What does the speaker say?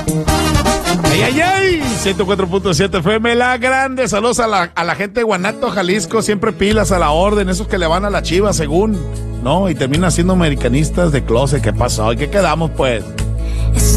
¡Ay, ay, ay! 104.7 FM, la grande. Saludos a la gente de Guanato, Jalisco. Siempre pilas a la orden. Esos que le van a la Chiva, según, ¿no? Y terminan siendo americanistas de closet. ¿Qué pasó? ¿Y qué quedamos, pues?